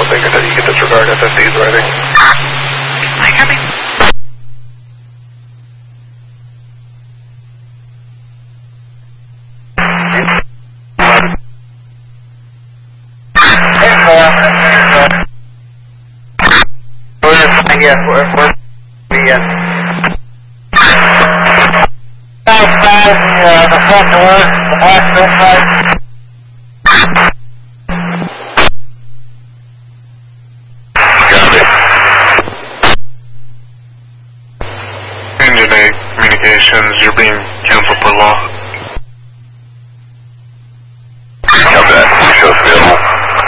nothing until you get disregard FSC's writing. I copy. Outside the front door, the access side. Engine 8 communications, you're being canceled per law.